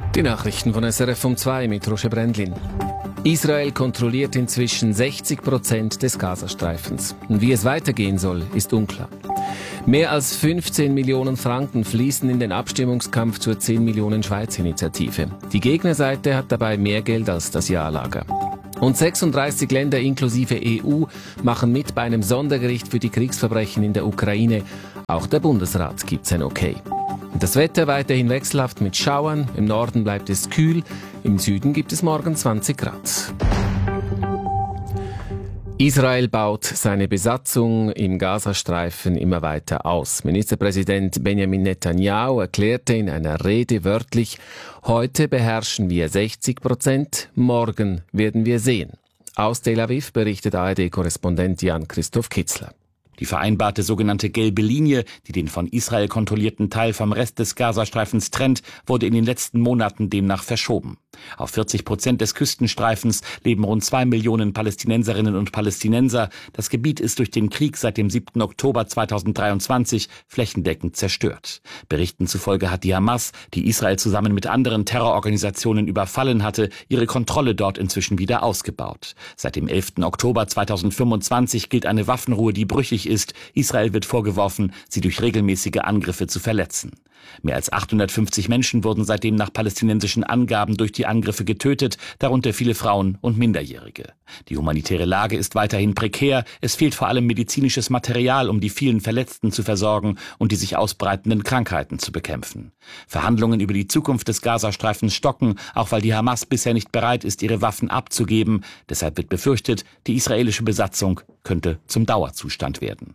Die Nachrichten von SRF um 2 mit Roger Brändlin. Israel kontrolliert inzwischen 60% des Gazastreifens. Und wie es weitergehen soll, ist unklar. Mehr als 15 Millionen Franken fließen in den Abstimmungskampf zur 10 Millionen Schweiz-Initiative. Die Gegnerseite hat dabei mehr Geld als das Ja-Lager. Und 36 Länder inklusive EU machen mit bei einem Sondergericht für die Kriegsverbrechen in der Ukraine. Auch der Bundesrat gibt sein Okay. Das Wetter weiterhin wechselhaft mit Schauern. Im Norden bleibt es kühl. Im Süden gibt es morgen 20 Grad. Israel baut seine Besatzung im Gazastreifen immer weiter aus. Ministerpräsident Benjamin Netanyahu erklärte in einer Rede wörtlich: Heute beherrschen wir 60%, morgen werden wir sehen. Aus Tel Aviv berichtet ARD-Korrespondent Jan-Christoph Kitzler. Die vereinbarte sogenannte gelbe Linie, die den von Israel kontrollierten Teil vom Rest des Gazastreifens trennt, wurde in den letzten Monaten demnach verschoben. Auf 40% des Küstenstreifens leben rund 2 Millionen Palästinenserinnen und Palästinenser. Das Gebiet ist durch den Krieg seit dem 7. Oktober 2023 flächendeckend zerstört. Berichten zufolge hat die Hamas, die Israel zusammen mit anderen Terrororganisationen überfallen hatte, ihre Kontrolle dort inzwischen wieder ausgebaut. Seit dem 11. Oktober 2025 gilt eine Waffenruhe, die brüchig ist. Israel wird vorgeworfen, sie durch regelmäßige Angriffe zu verletzen. Mehr als 850 Menschen wurden seitdem nach palästinensischen Angaben durch die Angriffe getötet, darunter viele Frauen und Minderjährige. Die humanitäre Lage ist weiterhin prekär. Es fehlt vor allem medizinisches Material, um die vielen Verletzten zu versorgen und die sich ausbreitenden Krankheiten zu bekämpfen. Verhandlungen über die Zukunft des Gazastreifens stocken, auch weil die Hamas bisher nicht bereit ist, ihre Waffen abzugeben. Deshalb wird befürchtet, die israelische Besatzung könnte zum Dauerzustand werden.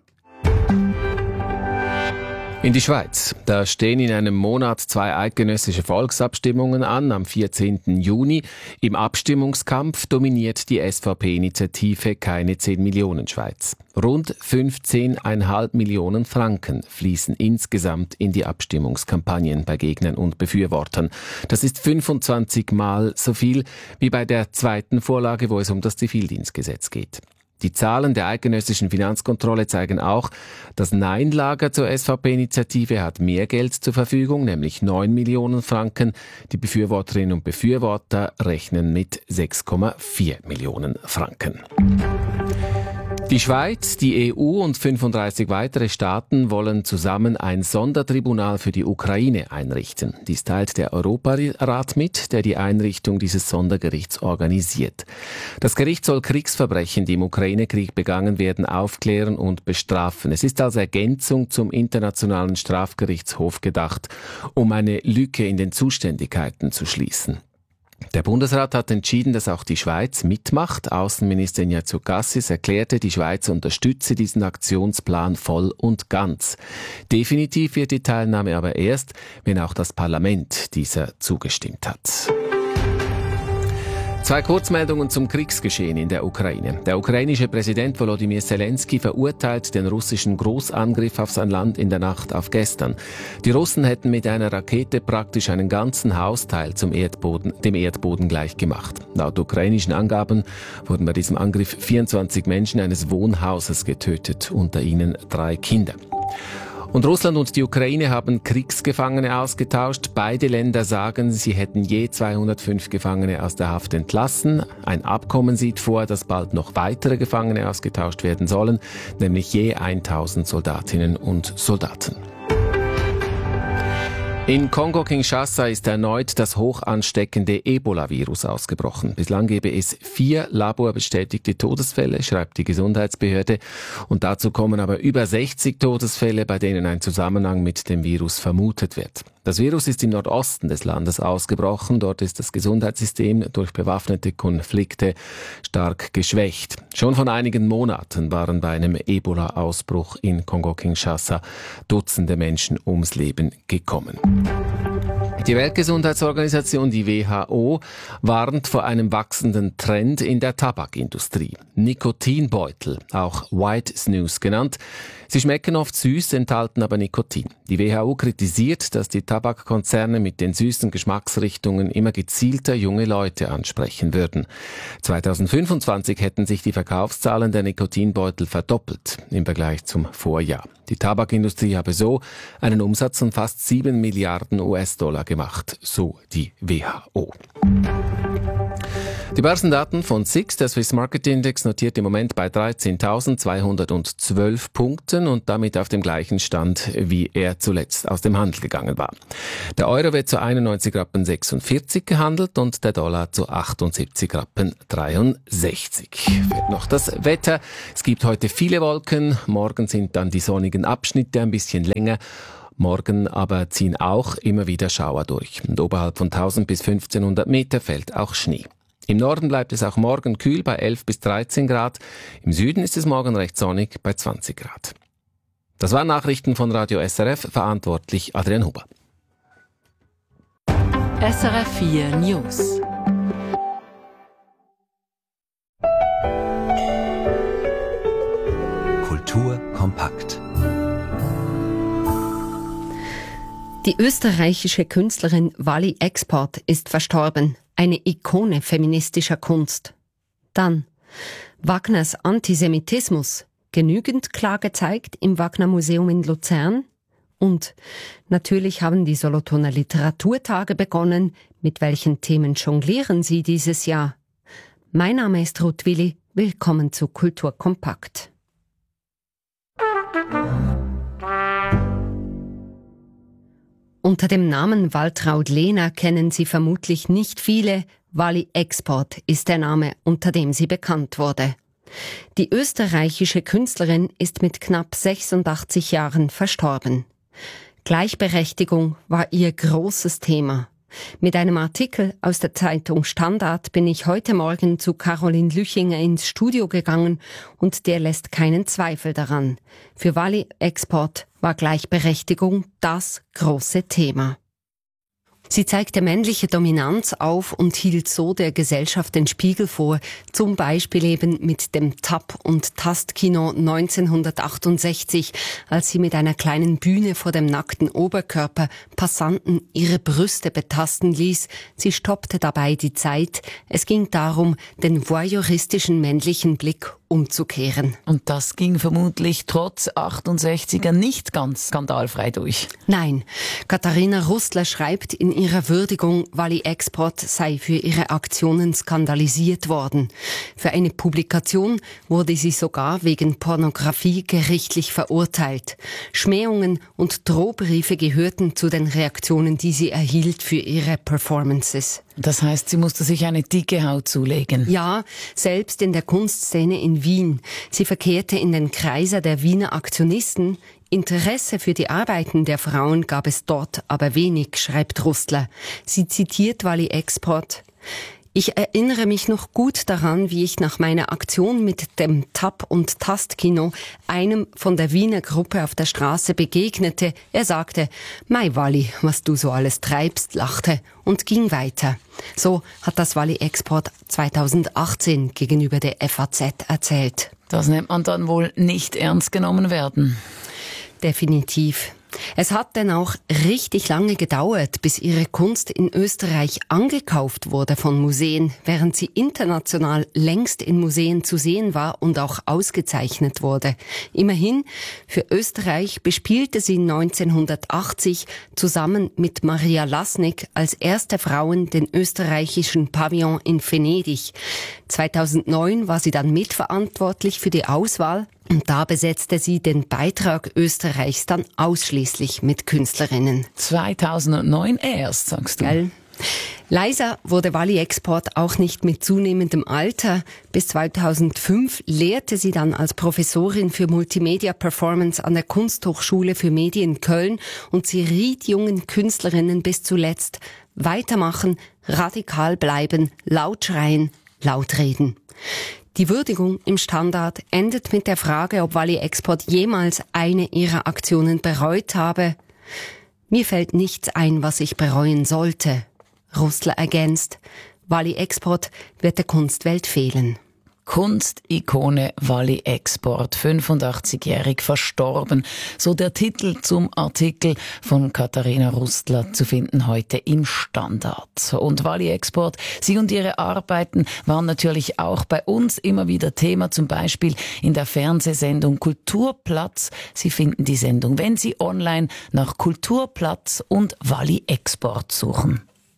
In die Schweiz. Da stehen in einem Monat 2 eidgenössische Volksabstimmungen an, am 14. Juni. Im Abstimmungskampf dominiert die SVP-Initiative Keine 10 Millionen Schweiz. Rund 15,5 Millionen Franken fließen insgesamt in die Abstimmungskampagnen bei Gegnern und Befürwortern. Das ist 25 Mal so viel wie bei der zweiten Vorlage, wo es um das Zivildienstgesetz geht. Die Zahlen der eidgenössischen Finanzkontrolle zeigen auch, das Nein-Lager zur SVP-Initiative hat mehr Geld zur Verfügung, nämlich 9 Millionen Franken. Die Befürworterinnen und Befürworter rechnen mit 6,4 Millionen Franken. Die Schweiz, die EU und 35 weitere Staaten wollen zusammen ein Sondertribunal für die Ukraine einrichten. Dies teilt der Europarat mit, der die Einrichtung dieses Sondergerichts organisiert. Das Gericht soll Kriegsverbrechen, die im Ukraine-Krieg begangen werden, aufklären und bestrafen. Es ist als Ergänzung zum Internationalen Strafgerichtshof gedacht, um eine Lücke in den Zuständigkeiten zu schließen. Der Bundesrat hat entschieden, dass auch die Schweiz mitmacht. Außenminister Ignazio Cassis erklärte, die Schweiz unterstütze diesen Aktionsplan voll und ganz. Definitiv wird die Teilnahme aber erst, wenn auch das Parlament dieser zugestimmt hat. 2 Kurzmeldungen zum Kriegsgeschehen in der Ukraine. Der ukrainische Präsident Volodymyr Zelensky verurteilt den russischen Großangriff auf sein Land in der Nacht auf gestern. Die Russen hätten mit einer Rakete praktisch einen ganzen Hausteil dem Erdboden gleichgemacht. Laut ukrainischen Angaben wurden bei diesem Angriff 24 Menschen eines Wohnhauses getötet, unter ihnen 3 Kinder. Und Russland und die Ukraine haben Kriegsgefangene ausgetauscht. Beide Länder sagen, sie hätten je 205 Gefangene aus der Haft entlassen. Ein Abkommen sieht vor, dass bald noch weitere Gefangene ausgetauscht werden sollen, nämlich je 1000 Soldatinnen und Soldaten. In Kongo-Kinshasa ist erneut das hoch ansteckende Ebola-Virus ausgebrochen. Bislang gebe es 4 laborbestätigte Todesfälle, schreibt die Gesundheitsbehörde. Und dazu kommen aber über 60 Todesfälle, bei denen ein Zusammenhang mit dem Virus vermutet wird. Das Virus ist im Nordosten des Landes ausgebrochen. Dort ist das Gesundheitssystem durch bewaffnete Konflikte stark geschwächt. Schon vor einigen Monaten waren bei einem Ebola-Ausbruch in Kongo-Kinshasa Dutzende Menschen ums Leben gekommen. Die Weltgesundheitsorganisation, die WHO, warnt vor einem wachsenden Trend in der Tabakindustrie. Nikotinbeutel, auch White Snus genannt, Sie schmecken oft süß, enthalten aber Nikotin. Die WHO kritisiert, dass die Tabakkonzerne mit den süßen Geschmacksrichtungen immer gezielter junge Leute ansprechen würden. 2025 hätten sich die Verkaufszahlen der Nikotinbeutel verdoppelt im Vergleich zum Vorjahr. Die Tabakindustrie habe so einen Umsatz von fast 7 Milliarden US-Dollar gemacht, so die WHO. Die Börsendaten von SIX, der Swiss Market Index, notiert im Moment bei 13.212 Punkten und damit auf dem gleichen Stand, wie er zuletzt aus dem Handel gegangen war. Der Euro wird zu 91,46 gehandelt und der Dollar zu 78,63. Wird noch das Wetter. Es gibt heute viele Wolken, morgen sind dann die sonnigen Abschnitte ein bisschen länger. Morgen aber ziehen auch immer wieder Schauer durch und oberhalb von 1000 bis 1500 Meter fällt auch Schnee. Im Norden bleibt es auch morgen kühl bei 11 bis 13 Grad. Im Süden ist es morgen recht sonnig bei 20 Grad. Das waren Nachrichten von Radio SRF, verantwortlich Adrian Huber. SRF 4 News. Kultur kompakt. Die österreichische Künstlerin Wally Export ist verstorben. Eine Ikone feministischer Kunst. Dann Wagners Antisemitismus. Genügend klar gezeigt im Wagner Museum in Luzern. Und natürlich haben die Solothurner Literaturtage begonnen. Mit welchen Themen jonglieren sie dieses Jahr? Mein Name ist Ruth Willi. Willkommen zu Kultur kompakt. Unter dem Namen Waltraud Lehner kennen Sie vermutlich nicht viele. Wally Export ist der Name, unter dem sie bekannt wurde. Die österreichische Künstlerin ist mit knapp 86 Jahren verstorben. Gleichberechtigung war ihr großes Thema. Mit einem Artikel aus der Zeitung Standard bin ich heute Morgen zu Caroline Lüchinger ins Studio gegangen und der lässt keinen Zweifel daran. Für Wally Export war Gleichberechtigung das große Thema. Sie zeigte männliche Dominanz auf und hielt so der Gesellschaft den Spiegel vor, zum Beispiel eben mit dem Tap- und Tastkino 1968, als sie mit einer kleinen Bühne vor dem nackten Oberkörper Passanten ihre Brüste betasten ließ. Sie stoppte dabei die Zeit. Es ging darum, den voyeuristischen männlichen Blick umzukehren. Und das ging vermutlich trotz 68er nicht ganz skandalfrei durch. Nein, Katharina Rustler schreibt in ihrer Würdigung, Wally Export sei für ihre Aktionen skandalisiert worden. Für eine Publikation wurde sie sogar wegen Pornografie gerichtlich verurteilt. Schmähungen und Drohbriefe gehörten zu den Reaktionen, die sie erhielt für ihre Performances. Das heißt, sie musste sich eine dicke Haut zulegen. Ja, selbst in der Kunstszene in Wien. Sie verkehrte in den Kreisen der Wiener Aktionisten. Interesse für die Arbeiten der Frauen gab es dort aber wenig, schreibt Rustler. Sie zitiert Wally Export: Ich erinnere mich noch gut daran, wie ich nach meiner Aktion mit dem Tap- und Tastkino einem von der Wiener Gruppe auf der Straße begegnete. Er sagte, "Mei Wally, was du so alles treibst", lachte und ging weiter. So hat das Wally Export 2018 gegenüber der FAZ erzählt. Das nennt man dann wohl nicht ernst genommen werden. Definitiv. Es hat denn auch richtig lange gedauert, bis ihre Kunst in Österreich angekauft wurde von Museen, während sie international längst in Museen zu sehen war und auch ausgezeichnet wurde. Immerhin, für Österreich bespielte sie 1980 zusammen mit Maria Lasnik als erste Frauen den österreichischen Pavillon in Venedig. 2009 war sie dann mitverantwortlich für die Auswahl. Und da besetzte sie den Beitrag Österreichs dann ausschließlich mit Künstlerinnen. 2009 erst, sagst du. Gell? Leiser wurde Wally Export auch nicht mit zunehmendem Alter. Bis 2005 lehrte sie dann als Professorin für Multimedia Performance an der Kunsthochschule für Medien Köln und sie riet jungen Künstlerinnen bis zuletzt: weitermachen, radikal bleiben, laut schreien, laut reden. Die Würdigung im Standard endet mit der Frage, ob Wally Export jemals eine ihrer Aktionen bereut habe. Mir fällt nichts ein, was ich bereuen sollte. Rustler ergänzt, Wally Export wird der Kunstwelt fehlen. Kunstikone Wally Export, 85-jährig verstorben. So der Titel zum Artikel von Katharina Rustler, zu finden heute im Standard. Und Wally Export, sie und ihre Arbeiten waren natürlich auch bei uns immer wieder Thema, zum Beispiel in der Fernsehsendung Kulturplatz. Sie finden die Sendung, wenn Sie online nach Kulturplatz und Wally Export suchen.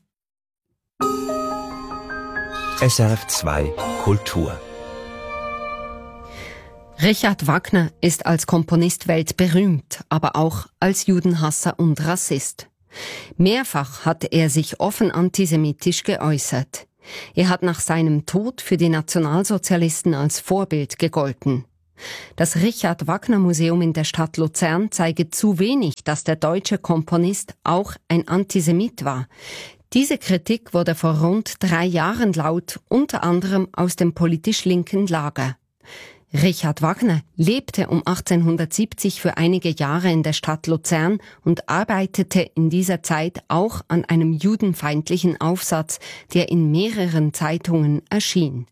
SRF 2 Kultur. Richard Wagner ist als Komponist weltberühmt, aber auch als Judenhasser und Rassist. Mehrfach hat er sich offen antisemitisch geäußert. Er hat nach seinem Tod für die Nationalsozialisten als Vorbild gegolten. Das Richard Wagner Museum in der Stadt Luzern zeige zu wenig, dass der deutsche Komponist auch ein Antisemit war. Diese Kritik wurde vor rund 3 Jahren laut, unter anderem aus dem politisch linken Lager. Richard Wagner lebte um 1870 für einige Jahre in der Stadt Luzern und arbeitete in dieser Zeit auch an einem judenfeindlichen Aufsatz, der in mehreren Zeitungen erschien.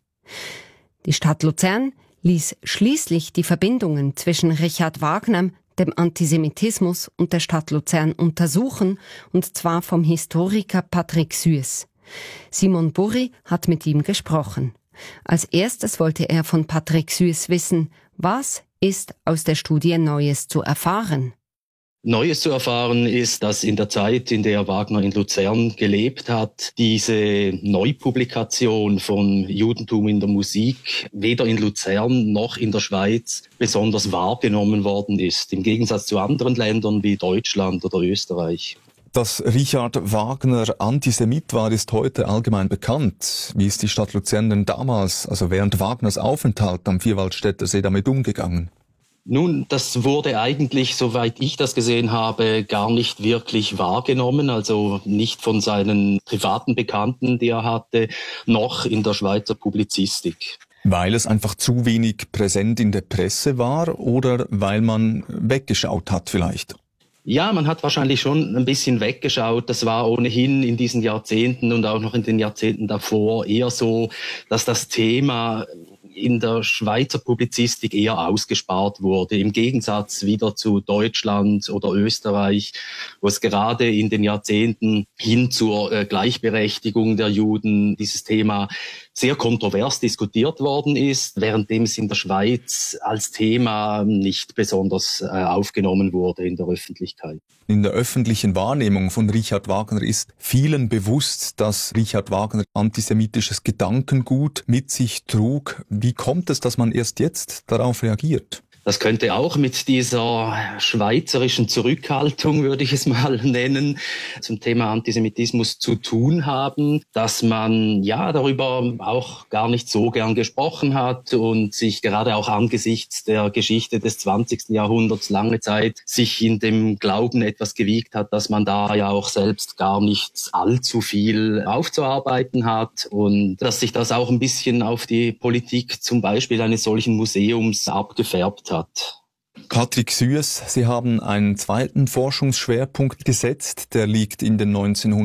Die Stadt Luzern ließ schließlich die Verbindungen zwischen Richard Wagner, dem Antisemitismus und der Stadt Luzern untersuchen, und zwar vom Historiker Patrick Suess. Simon Burri hat mit ihm gesprochen. Als erstes wollte er von Patrick Suess wissen, was ist aus der Studie Neues zu erfahren? Neues zu erfahren ist, dass in der Zeit, in der Wagner in Luzern gelebt hat, diese Neupublikation von Judentum in der Musik weder in Luzern noch in der Schweiz besonders wahrgenommen worden ist, im Gegensatz zu anderen Ländern wie Deutschland oder Österreich. Dass Richard Wagner Antisemit war, ist heute allgemein bekannt. Wie ist die Stadt Luzern denn damals, also während Wagners Aufenthalt am Vierwaldstätter See, damit umgegangen? Nun, das wurde eigentlich, soweit ich das gesehen habe, gar nicht wirklich wahrgenommen, also nicht von seinen privaten Bekannten, die er hatte, noch in der Schweizer Publizistik. Weil es einfach zu wenig präsent in der Presse war oder weil man weggeschaut hat vielleicht? Ja, man hat wahrscheinlich schon ein bisschen weggeschaut. Das war ohnehin in diesen Jahrzehnten und auch noch in den Jahrzehnten davor eher so, dass das Thema in der Schweizer Publizistik eher ausgespart wurde, im Gegensatz wieder zu Deutschland oder Österreich, wo es gerade in den Jahrzehnten hin zur Gleichberechtigung der Juden dieses Thema sehr kontrovers diskutiert worden ist, währenddem es in der Schweiz als Thema nicht besonders aufgenommen wurde in der Öffentlichkeit. In der öffentlichen Wahrnehmung von Richard Wagner ist vielen bewusst, dass Richard Wagner antisemitisches Gedankengut mit sich trug. Wie kommt es, dass man erst jetzt darauf reagiert? Das könnte auch mit dieser schweizerischen Zurückhaltung, würde ich es mal nennen, zum Thema Antisemitismus zu tun haben, dass man ja darüber auch gar nicht so gern gesprochen hat und sich gerade auch angesichts der Geschichte des 20. Jahrhunderts lange Zeit sich in dem Glauben etwas gewiegt hat, dass man da ja auch selbst gar nicht allzu viel aufzuarbeiten hat und dass sich das auch ein bisschen auf die Politik zum Beispiel eines solchen Museums abgefärbt hat. Patrick Suess, Sie haben einen zweiten Forschungsschwerpunkt gesetzt, der liegt in den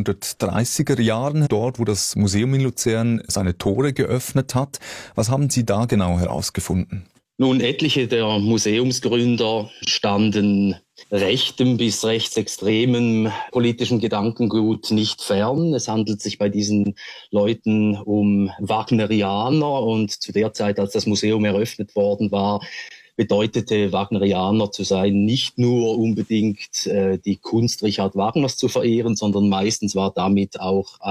1930er Jahren, dort wo das Museum in Luzern seine Tore geöffnet hat. Was haben Sie da genau herausgefunden? Nun, etliche der Museumsgründer standen rechtem bis rechtsextremem politischen Gedankengut nicht fern. Es handelt sich bei diesen Leuten um Wagnerianer und zu der Zeit, als das Museum eröffnet worden war, bedeutete Wagnerianer zu sein, nicht nur unbedingt die Kunst Richard Wagners zu verehren, sondern meistens war damit auch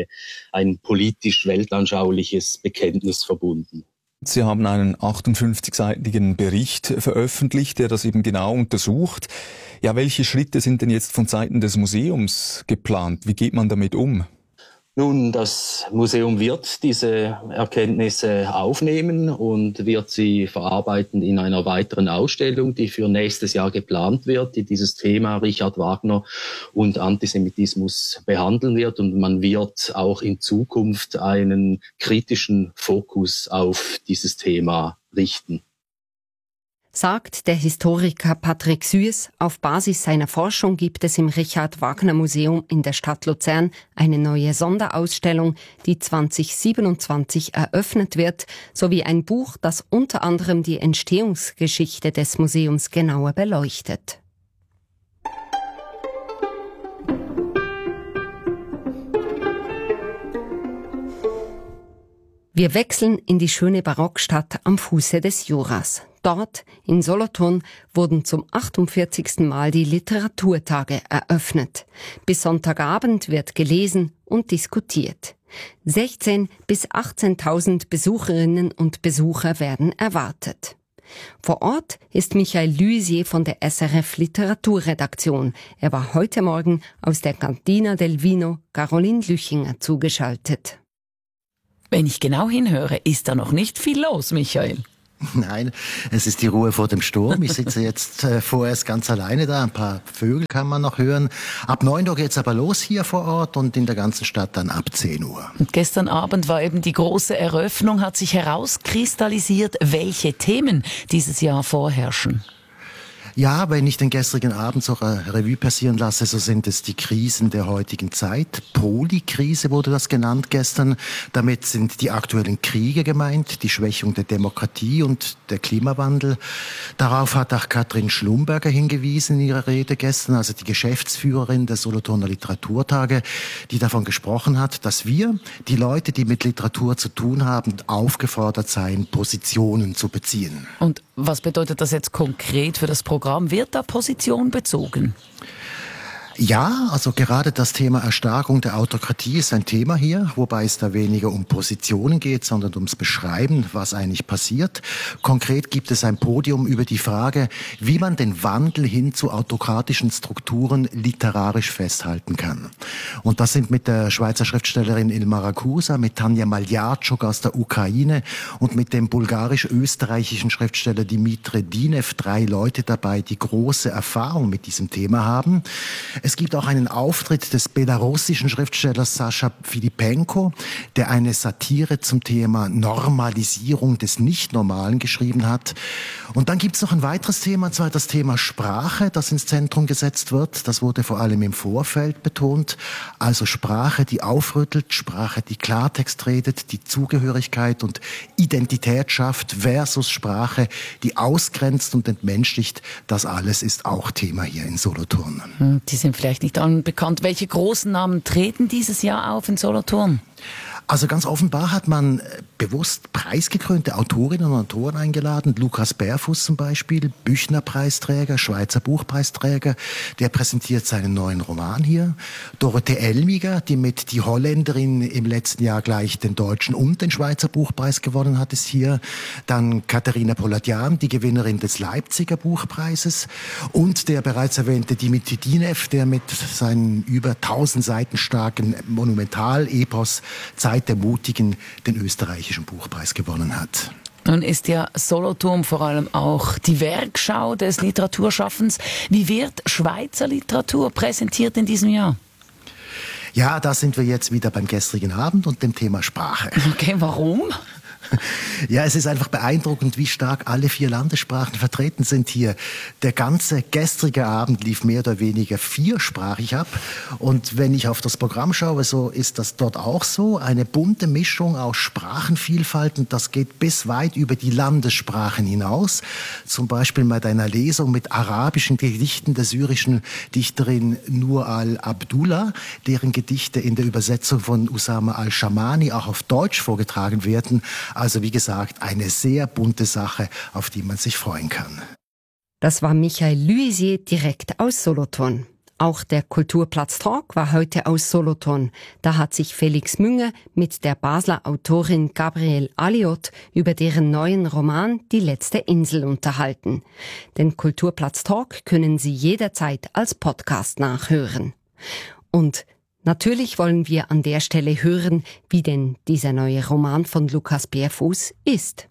ein politisch-weltanschauliches Bekenntnis verbunden. Sie haben einen 58-seitigen Bericht veröffentlicht, der das eben genau untersucht. Ja, welche Schritte sind denn jetzt von Seiten des Museums geplant? Wie geht man damit um? Nun, das Museum wird diese Erkenntnisse aufnehmen und wird sie verarbeiten in einer weiteren Ausstellung, die für nächstes Jahr geplant wird, die dieses Thema Richard Wagner und Antisemitismus behandeln wird. Und man wird auch in Zukunft einen kritischen Fokus auf dieses Thema richten. sagt der Historiker Patrick Süß. Auf Basis seiner Forschung gibt es im Richard-Wagner-Museum in der Stadt Luzern eine neue Sonderausstellung, die 2027 eröffnet wird, sowie ein Buch, das unter anderem die Entstehungsgeschichte des Museums genauer beleuchtet. Wir wechseln in die schöne Barockstadt am Fuße des Juras. Dort, in Solothurn, wurden zum 48. Mal die Literaturtage eröffnet. Bis Sonntagabend wird gelesen und diskutiert. 16.000 bis 18.000 Besucherinnen und Besucher werden erwartet. Vor Ort ist Michael Luisier von der SRF Literaturredaktion. Er war heute Morgen aus der Cantina del Vino Caroline Lüchinger zugeschaltet. Wenn ich genau hinhöre, ist da noch nicht viel los, Michael. Nein, es ist die Ruhe vor dem Sturm. Ich sitze jetzt vorerst ganz alleine da. Ein paar Vögel kann man noch hören. Ab 9 Uhr geht's aber los hier vor Ort und in der ganzen Stadt dann ab 10 Uhr. Und gestern Abend war eben die große Eröffnung. Hat sich herauskristallisiert, welche Themen dieses Jahr vorherrschen? Ja, wenn ich den gestrigen Abend so Revue passieren lasse, so sind es die Krisen der heutigen Zeit. Polykrise wurde das genannt gestern. Damit sind die aktuellen Kriege gemeint, die Schwächung der Demokratie und der Klimawandel. Darauf hat auch Katrin Schlumberger hingewiesen in ihrer Rede gestern, also die Geschäftsführerin der Solothurner Literaturtage, die davon gesprochen hat, dass wir, die Leute, die mit Literatur zu tun haben, aufgefordert seien, Positionen zu beziehen. Und was bedeutet das jetzt konkret für das Programm? Wird da Position bezogen? Ja, also gerade das Thema Erstarkung der Autokratie ist ein Thema hier, wobei es da weniger um Positionen geht, sondern ums Beschreiben, was eigentlich passiert. Konkret gibt es ein Podium über die Frage, wie man den Wandel hin zu autokratischen Strukturen literarisch festhalten kann. Und das sind mit der Schweizer Schriftstellerin Ilma Rakusa, mit Tanja Maljatschuk aus der Ukraine und mit dem bulgarisch-österreichischen Schriftsteller Dimitri Dinev 3 Leute dabei, die große Erfahrung mit diesem Thema haben. Es gibt auch einen Auftritt des belarussischen Schriftstellers Sascha Filipenko, der eine Satire zum Thema Normalisierung des Nicht-Normalen geschrieben hat. Und dann gibt es noch ein weiteres Thema, und zwar das Thema Sprache, das ins Zentrum gesetzt wird. Das wurde vor allem im Vorfeld betont. Also Sprache, die aufrüttelt, Sprache, die Klartext redet, die Zugehörigkeit und Identität schafft versus Sprache, die ausgrenzt und entmenschlicht. Das alles ist auch Thema hier in Solothurn. Die sind vielleicht nicht allen bekannt. Welche großen Namen treten dieses Jahr auf in Solothurn? Also ganz offenbar hat man bewusst preisgekrönte Autorinnen und Autoren eingeladen. Lukas Berfuss zum Beispiel, Büchner-Preisträger, Schweizer Buchpreisträger, der präsentiert seinen neuen Roman hier. Dorothee Elmiger, die mit Die Holländerin im letzten Jahr gleich den deutschen und den Schweizer Buchpreis gewonnen hat, ist hier. Dann Katharina Poladian, die Gewinnerin des Leipziger Buchpreises. Und der bereits erwähnte Dimitri Dinev, der mit seinen über 1000 Seiten starken Monumental-Epos Zeit der Mutigen den österreichischen Buchpreis gewonnen hat. Nun ist ja Solothurn vor allem auch die Werkschau des Literaturschaffens. Wie wird Schweizer Literatur präsentiert in diesem Jahr? Ja, da sind wir jetzt wieder beim gestrigen Abend und dem Thema Sprache. Okay, warum? Ja, es ist einfach beeindruckend, wie stark alle 4 Landessprachen vertreten sind hier. Der ganze gestrige Abend lief mehr oder weniger viersprachig ab. Und wenn ich auf das Programm schaue, so ist das dort auch so. Eine bunte Mischung aus Sprachenvielfalt und das geht bis weit über die Landessprachen hinaus. Zum Beispiel mit einer Lesung mit arabischen Gedichten der syrischen Dichterin Nur al-Abdullah, deren Gedichte in der Übersetzung von Usama al-Shamani auch auf Deutsch vorgetragen werden. Also wie gesagt, eine sehr bunte Sache, auf die man sich freuen kann. Das war Michael Luisier direkt aus Solothurn. Auch der Kulturplatz Talk war heute aus Solothurn. Da hat sich Felix Münger mit der Basler Autorin Gabrielle Alliot über deren neuen Roman Die letzte Insel unterhalten. Den Kulturplatz Talk können Sie jederzeit als Podcast nachhören. Und natürlich wollen wir an der Stelle hören, wie denn dieser neue Roman von Lukas Berfuss ist.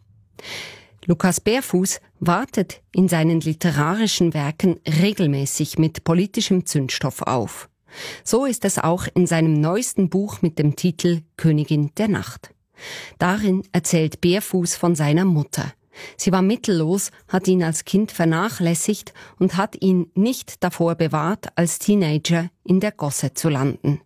Lukas Berfuss wartet in seinen literarischen Werken regelmäßig mit politischem Zündstoff auf. So ist es auch in seinem neuesten Buch mit dem Titel Königin der Nacht. Darin erzählt Berfuss von seiner Mutter. Sie war mittellos, hat ihn als Kind vernachlässigt und hat ihn nicht davor bewahrt, als Teenager in der Gosse zu landen.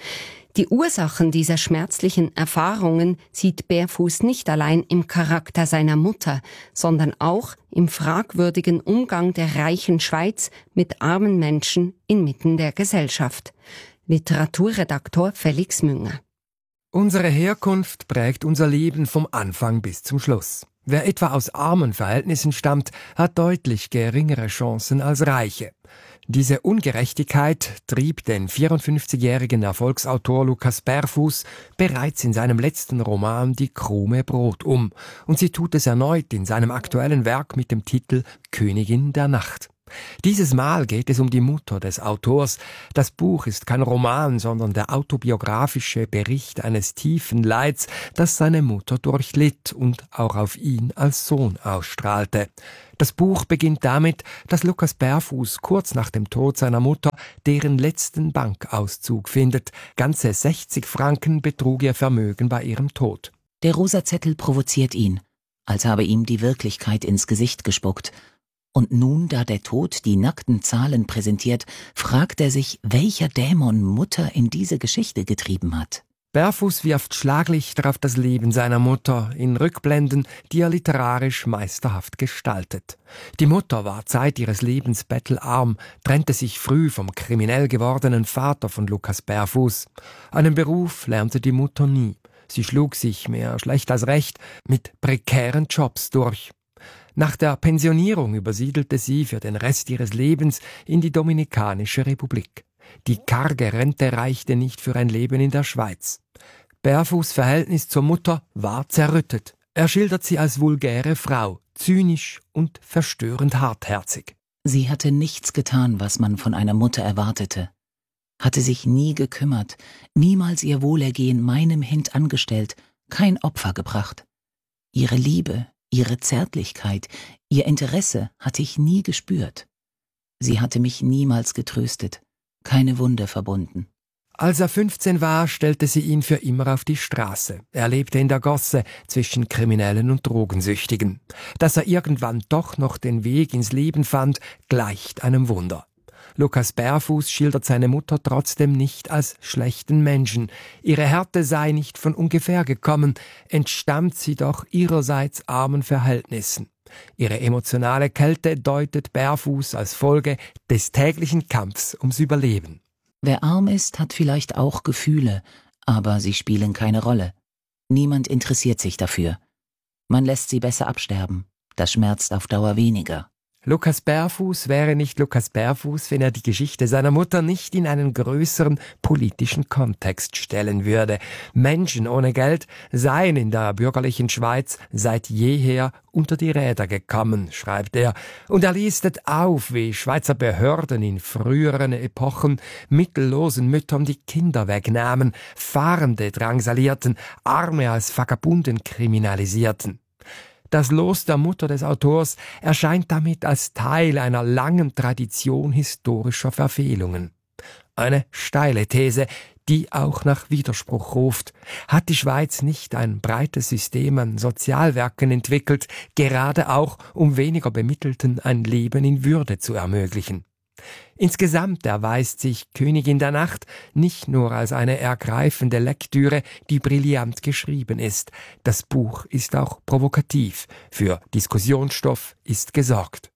Die Ursachen dieser schmerzlichen Erfahrungen sieht Barfuß nicht allein im Charakter seiner Mutter, sondern auch im fragwürdigen Umgang der reichen Schweiz mit armen Menschen inmitten der Gesellschaft. Literaturredaktor Felix Münger. Unsere Herkunft prägt unser Leben vom Anfang bis zum Schluss. Wer etwa aus armen Verhältnissen stammt, hat deutlich geringere Chancen als Reiche. Diese Ungerechtigkeit trieb den 54-jährigen Erfolgsautor Lukas Barfuß bereits in seinem letzten Roman Die Krume Brot um, und sie tut es erneut in seinem aktuellen Werk mit dem Titel Königin der Nacht. Dieses Mal geht es um die Mutter des Autors. Das Buch ist kein Roman, sondern der autobiografische Bericht eines tiefen Leids, das seine Mutter durchlitt und auch auf ihn als Sohn ausstrahlte. Das Buch beginnt damit, dass Lukas Barfuß kurz nach dem Tod seiner Mutter deren letzten Bankauszug findet. Ganze 60 Franken betrug ihr Vermögen bei ihrem Tod. Der rosa Zettel provoziert ihn, als habe ihm die Wirklichkeit ins Gesicht gespuckt. Und nun, da der Tod die nackten Zahlen präsentiert, fragt er sich, welcher Dämon Mutter in diese Geschichte getrieben hat. Barfuß wirft Schlaglichter auf das Leben seiner Mutter in Rückblenden, die er literarisch meisterhaft gestaltet. Die Mutter war Zeit ihres Lebens bettelarm, trennte sich früh vom kriminell gewordenen Vater von Lukas Barfuß. Einen Beruf lernte die Mutter nie. Sie schlug sich, mehr schlecht als recht, mit prekären Jobs durch. Nach der Pensionierung übersiedelte sie für den Rest ihres Lebens in die Dominikanische Republik. Die karge Rente reichte nicht für ein Leben in der Schweiz. Barfuß' Verhältnis zur Mutter war zerrüttet. Er schildert sie als vulgäre Frau, zynisch und verstörend hartherzig. Sie hatte nichts getan, was man von einer Mutter erwartete. Hatte sich nie gekümmert, niemals ihr Wohlergehen meinem Hint angestellt, kein Opfer gebracht. Ihre Liebe, ihre Zärtlichkeit, ihr Interesse hatte ich nie gespürt. Sie hatte mich niemals getröstet, keine Wunde verbunden. Als er 15 war, stellte sie ihn für immer auf die Straße. Er lebte in der Gosse zwischen Kriminellen und Drogensüchtigen. Dass er irgendwann doch noch den Weg ins Leben fand, gleicht einem Wunder. Lukas Barfuß schildert seine Mutter trotzdem nicht als schlechten Menschen. Ihre Härte sei nicht von ungefähr gekommen, entstammt sie doch ihrerseits armen Verhältnissen. Ihre emotionale Kälte deutet Barfuß als Folge des täglichen Kampfs ums Überleben. Wer arm ist, hat vielleicht auch Gefühle, aber sie spielen keine Rolle. Niemand interessiert sich dafür. Man lässt sie besser absterben. Das schmerzt auf Dauer weniger. Lukas Barfuß wäre nicht Lukas Barfuß, wenn er die Geschichte seiner Mutter nicht in einen größeren politischen Kontext stellen würde. Menschen ohne Geld seien in der bürgerlichen Schweiz seit jeher unter die Räder gekommen, schreibt er. Und er listet auf, wie Schweizer Behörden in früheren Epochen mittellosen Müttern die Kinder wegnahmen, Fahrende drangsalierten, Arme als Vagabunden kriminalisierten. Das Los der Mutter des Autors erscheint damit als Teil einer langen Tradition historischer Verfehlungen. Eine steile These, die auch nach Widerspruch ruft. Hat die Schweiz nicht ein breites System an Sozialwerken entwickelt, gerade auch um weniger Bemittelten ein Leben in Würde zu ermöglichen? Insgesamt erweist sich Königin der Nacht nicht nur als eine ergreifende Lektüre, die brillant geschrieben ist. Das Buch ist auch provokativ. Für Diskussionsstoff ist gesorgt.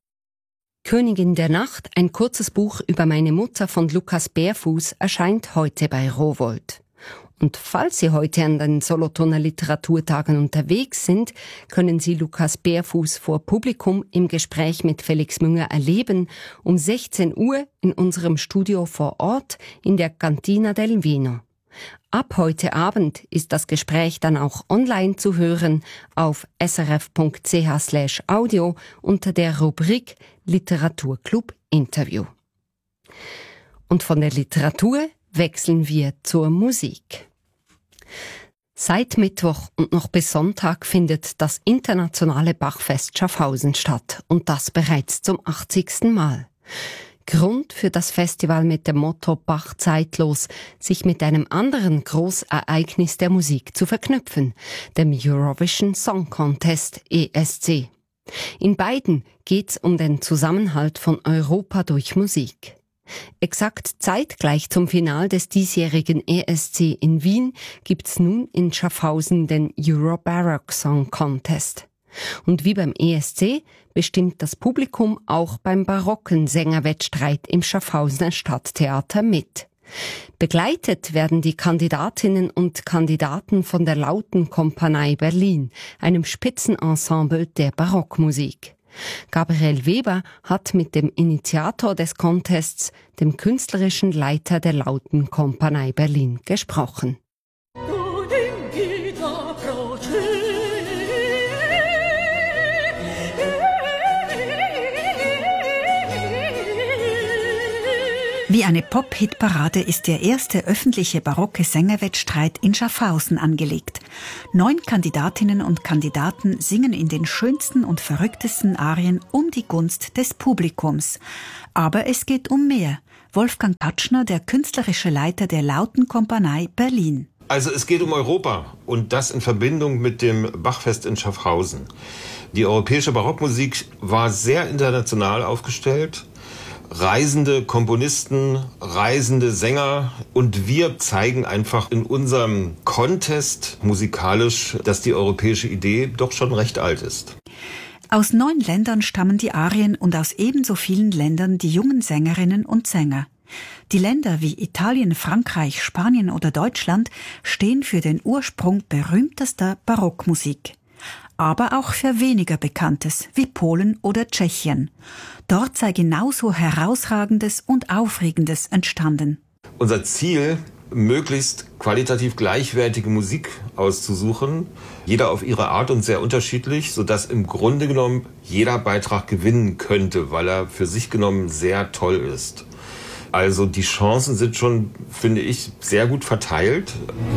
Königin der Nacht, ein kurzes Buch über meine Mutter von Lukas Barfuß, erscheint heute bei Rowohlt. Und falls Sie heute an den Solothurner Literaturtagen unterwegs sind, können Sie Lukas Barfuß vor Publikum im Gespräch mit Felix Münger erleben, um 16 Uhr in unserem Studio vor Ort in der Cantina del Vino. Ab heute Abend ist das Gespräch dann auch online zu hören auf srf.ch/audio unter der Rubrik Literaturclub Interview. Und von der Literatur wechseln wir zur Musik. Seit Mittwoch und noch bis Sonntag findet das internationale Bachfest Schaffhausen statt und das bereits zum 80. Mal. Grund für das Festival mit dem Motto Bach zeitlos, sich mit einem anderen Großereignis der Musik zu verknüpfen, dem Eurovision Song Contest ESC. In beiden geht's um den Zusammenhalt von Europa durch Musik. Exakt zeitgleich zum Final des diesjährigen ESC in Wien gibt's nun in Schaffhausen den Euro-Baroque Song Contest. Und wie beim ESC bestimmt das Publikum auch beim barocken Sängerwettstreit im Schaffhausener Stadttheater mit. Begleitet werden die Kandidatinnen und Kandidaten von der Lautenkompanie Berlin, einem Spitzenensemble der Barockmusik. Gabriel Weber hat mit dem Initiator des Contests, dem künstlerischen Leiter der Lautenkompanie Berlin, gesprochen. Wie eine Pop-Hit-Parade ist der erste öffentliche barocke Sängerwettstreit in Schaffhausen angelegt. 9 Kandidatinnen und Kandidaten singen in den schönsten und verrücktesten Arien um die Gunst des Publikums. Aber es geht um mehr. Wolfgang Katschner, der künstlerische Leiter der Lautenkompanie Berlin. Also es geht um Europa und das in Verbindung mit dem Bachfest in Schaffhausen. Die europäische Barockmusik war sehr international aufgestellt. Reisende Komponisten, reisende Sänger und wir zeigen einfach in unserem Contest musikalisch, dass die europäische Idee doch schon recht alt ist. Aus 9 Ländern stammen die Arien und aus ebenso vielen Ländern die jungen Sängerinnen und Sänger. Die Länder wie Italien, Frankreich, Spanien oder Deutschland stehen für den Ursprung berühmtester Barockmusik. Aber auch für weniger Bekanntes, wie Polen oder Tschechien. Dort sei genauso Herausragendes und Aufregendes entstanden. Unser Ziel, möglichst qualitativ gleichwertige Musik auszusuchen, jeder auf ihre Art und sehr unterschiedlich, sodass im Grunde genommen jeder Beitrag gewinnen könnte, weil er für sich genommen sehr toll ist. Also die Chancen sind schon, finde ich, sehr gut verteilt.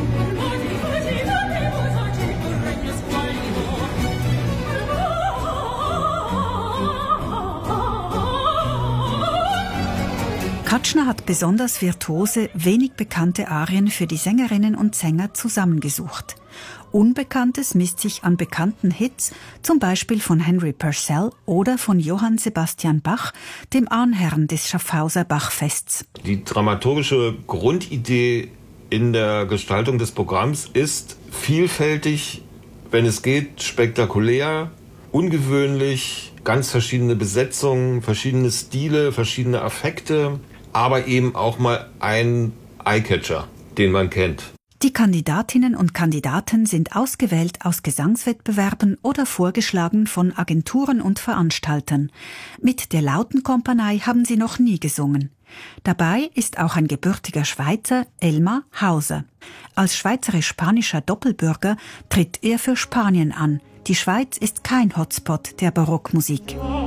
Katschner hat besonders virtuose, wenig bekannte Arien für die Sängerinnen und Sänger zusammengesucht. Unbekanntes misst sich an bekannten Hits, zum Beispiel von Henry Purcell oder von Johann Sebastian Bach, dem Ahnherrn des Schaffhauser Bachfests. Die dramaturgische Grundidee in der Gestaltung des Programms ist vielfältig, wenn es geht, spektakulär, ungewöhnlich, ganz verschiedene Besetzungen, verschiedene Stile, verschiedene Affekte, aber eben auch mal ein Eyecatcher, den man kennt. Die Kandidatinnen und Kandidaten sind ausgewählt aus Gesangswettbewerben oder vorgeschlagen von Agenturen und Veranstaltern. Mit der Lautenkompanie haben sie noch nie gesungen. Dabei ist auch ein gebürtiger Schweizer, Elmar Hauser. Als schweizerisch-spanischer Doppelbürger tritt er für Spanien an. Die Schweiz ist kein Hotspot der Barockmusik.